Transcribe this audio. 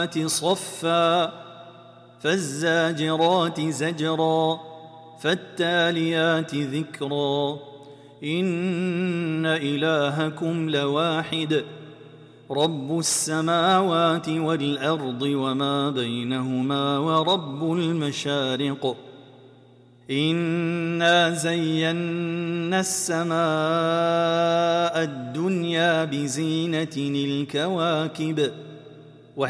صفا فالزاجرات زجرا فالتاليات ذكرا إن إلهكم لواحد رب السماوات والأرض وما بينهما ورب المشارق إنا زينا السماء الدنيا بزينة الكواكب